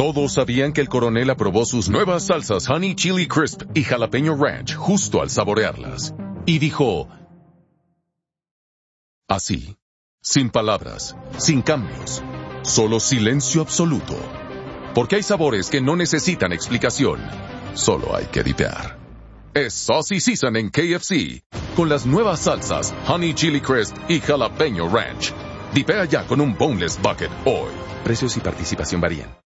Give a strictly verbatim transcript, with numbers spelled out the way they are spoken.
Todos sabían que el coronel aprobó sus nuevas salsas Honey Chili Crisp y Jalapeño Ranch justo al saborearlas. Y dijo... así, sin palabras, sin cambios, solo silencio absoluto. Porque hay sabores que no necesitan explicación, solo hay que dipear. Es Saucy Season en K F C, con las nuevas salsas Honey Chili Crisp y Jalapeño Ranch. Dipea ya con un Boneless Bucket hoy. Precios y participación varían.